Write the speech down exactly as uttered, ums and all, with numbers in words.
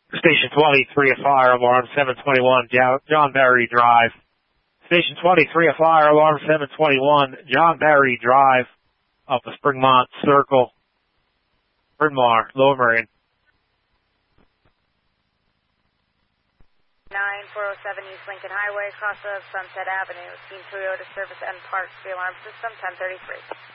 Station twenty-three, a fire alarm, seven twenty-one, John Barry Drive. Station twenty-three, a fire alarm, seven twenty-one, John Barry Drive, up the Springmont Circle, Bryn Mawr, Lower Merion. nine four oh seven East Lincoln Highway, cross of Sunset Avenue, Team Toyota Service and Parts, the alarm system, ten thirty-three.